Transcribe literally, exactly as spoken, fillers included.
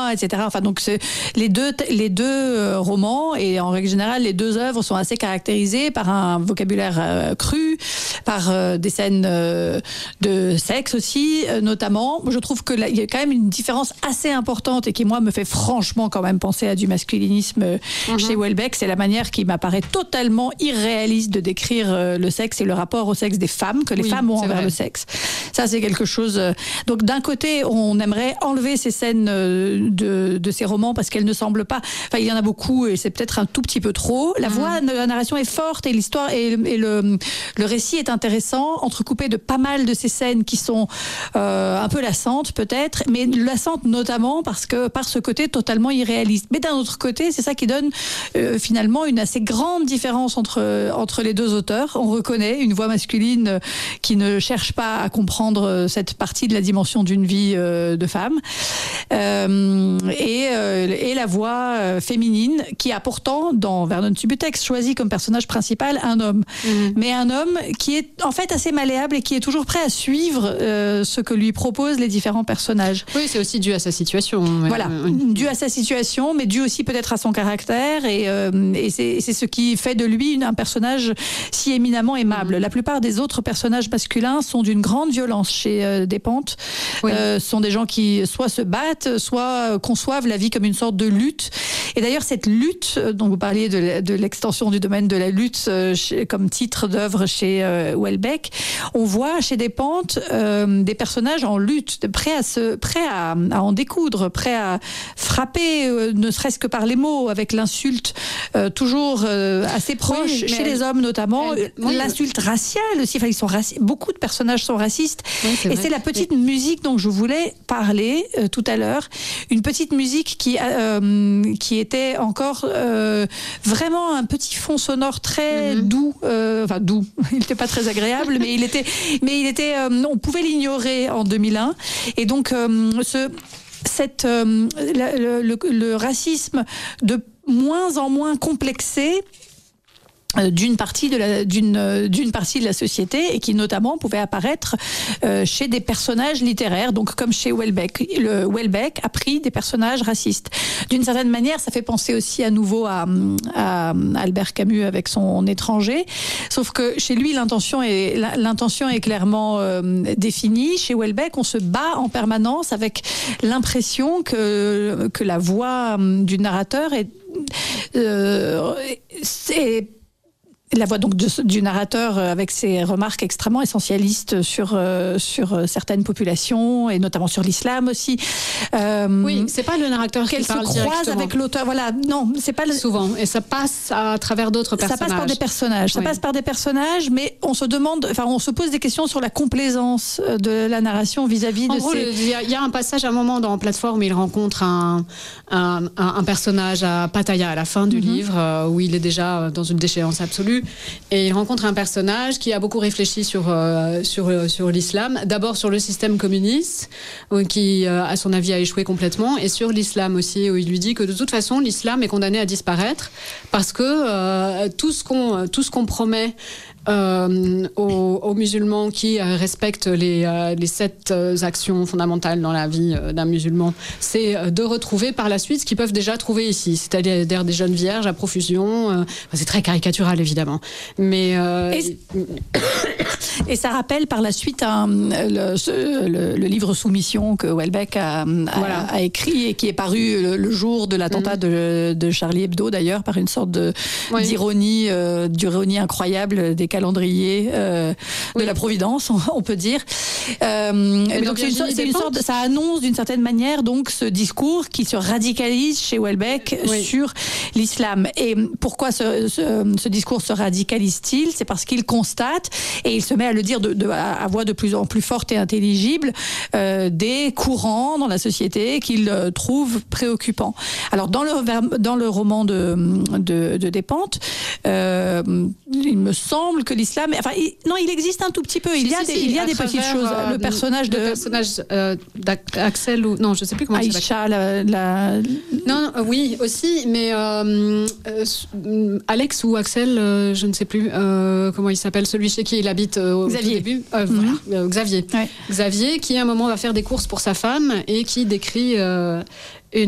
et cetera. Enfin, donc c'est, les deux, les deux euh, romans et en règle générale, les deux œuvres sont assez caractérisées par un vocabulaire euh, cru, par euh, des scènes euh, de sexe aussi, euh, notamment. Je trouve que là, il y a quand même une différence assez importante et qui, moi, me fait franchement quand même penser à du masculinisme euh, mm-hmm. chez Houellebecq. C'est la manière qui m'apparaît totalement irréaliste de décrire euh, le sexe et le rapport au sexe des femmes, que les oui, femmes ont envers vrai. le sexe. Ça, c'est quelque chose... Euh, donc, d'un côté, on aimerait enlever ces scènes euh, de, de ces romans parce qu'elles ne semblent pas... Enfin, il y en a beaucoup et c'est peut-être un tout petit peu trop. La mm-hmm. voix de la narration est forte et l'histoire et, et le, le récit est intéressant, entrecoupé de pas mal de ces scènes qui sont euh, un peu lassantes, peut-être, mais lassantes notamment parce que par ce côté totalement irréaliste. Mais d'un autre côté, c'est ça qui donne euh, finalement une assez grande différence entre, entre les deux auteurs. On reconnaît une voix masculine qui ne cherche pas à comprendre cette partie de la dimension d'une vie euh, de femme. Euh, et, euh, et la voix euh, féminine qui a pourtant, dans Vernon Subutex, choisi comme personnage principal un homme. Mmh. Mais un homme qui est en fait assez malléable et qui est toujours prêt à suivre euh, ce que lui proposent les différents personnages. Oui, c'est aussi dû à sa situation. Voilà, dû à sa situation, mais dû aussi peut-être à son caractère et, euh, et c'est, c'est ce qui fait de lui un personnage si éminemment aimable. Mmh. La plupart des autres personnages masculins sont d'une grande violence chez euh, Despentes. Oui. Euh, ce sont des gens qui soit se battent, soit conçoivent la vie comme une sorte de lutte. Et d'ailleurs, cette lutte, dont vous parliez de, de l'extension du domaine de la lutte euh, chez, comme titre d'œuvre chez euh, Houellebecq, on voit chez Despentes euh, des personnages en lutte, prêts à, se, prêts à, à en découdre, prêts à frapper, euh, ne serait-ce que par les mots, avec l'insulte euh, toujours euh, assez proche, oui, chez les hommes notamment, elle, oui, l'insulte raciale aussi. Enfin, ils sont raci- beaucoup de personnages sont racistes. Oui, c'est et vrai. C'est la petite et... musique dont je voulais parler euh, tout à l'heure. Une petite musique qui, euh, qui était encore euh, vraiment un petit fond sonore très mm-hmm. doux. Euh, enfin, doux. Il n'était pas très agréable, mais il était, mais il était, euh, on pouvait l'ignorer en deux mille un. Et donc, euh, ce, cette, euh, la, le, le, le racisme de moins en moins complexé d'une partie de la d'une d'une partie de la société et qui notamment pouvait apparaître euh, chez des personnages littéraires, donc comme chez Houellebecq. Le Houellebecq a pris des personnages racistes. D'une certaine manière, ça fait penser aussi à nouveau à, à Albert Camus avec son Étranger, sauf que chez lui l'intention est l'intention est clairement euh, définie. Chez Houellebecq, on se bat en permanence avec l'impression que que la voix du narrateur est euh, c'est la voix donc de, du narrateur avec ses remarques extrêmement essentialistes sur euh, sur certaines populations et notamment sur l'islam aussi. Euh, oui, c'est pas le narrateur qui parle directement. Qu'elle se croise avec l'auteur. Voilà, non, c'est pas le... souvent. Et ça passe à travers d'autres personnages. Ça passe par des personnages. Ça oui. passe par des personnages, mais on se demande, enfin, on se pose des questions sur la complaisance de la narration vis-à-vis en de gros, ces. Il y, y a un passage, à un moment dans Plateforme, où il rencontre un un, un, un personnage à Pattaya à la fin du mm-hmm. livre, euh, où il est déjà dans une déchéance absolue. Et il rencontre un personnage qui a beaucoup réfléchi sur, euh, sur, euh, sur l'islam. D'abord sur le système communiste, euh, qui, euh, à son avis, a échoué complètement. Et sur l'islam aussi, où il lui dit que de toute façon, l'islam est condamné à disparaître parce que euh, tout ce qu'on, tout ce qu'on promet Euh, aux, aux musulmans qui euh, respectent les, euh, les sept euh, actions fondamentales dans la vie euh, d'un musulman, c'est euh, de retrouver par la suite ce qu'ils peuvent déjà trouver ici, c'est-à-dire des jeunes vierges à profusion. Euh, enfin, c'est très caricatural évidemment, mais euh, et, et ça rappelle par la suite un, le, le, le livre Soumission que Houellebecq a, a, voilà. a écrit et qui est paru le, le jour de l'attentat mmh. de, de Charlie Hebdo d'ailleurs, par une sorte de, oui. d'ironie, euh, d'ironie incroyable des calendrier euh, oui. de la Providence, on, on peut dire. Euh, mais donc c'est une, sorte, c'est une sorte, ça annonce d'une certaine manière donc ce discours qui se radicalise chez Houellebecq oui. sur l'islam. Et pourquoi ce, ce, ce discours se radicalise-t-il ? C'est parce qu'il constate, et il se met à le dire de, de, à voix de plus en plus forte et intelligible, euh, des courants dans la société qu'il euh, trouve préoccupants. Alors dans le, dans le roman de, de, de Despentes, euh, il me semble que l'islam, enfin, il, non, il existe un tout petit peu. Il si, y a si, des, si, il y a des petites choses. Euh, le personnage de, le personnage euh, d'Axel ou non, je sais plus comment il s'appelle. Aïcha, la, la... Non, non, oui, aussi, mais euh, euh, Alex ou Axel, euh, je ne sais plus euh, comment il s'appelle, celui chez qui il habite euh, au Xavier. Tout début. Euh, mm-hmm. voilà, euh, Xavier. Ouais. Xavier, qui à un moment va faire des courses pour sa femme et qui décrit euh,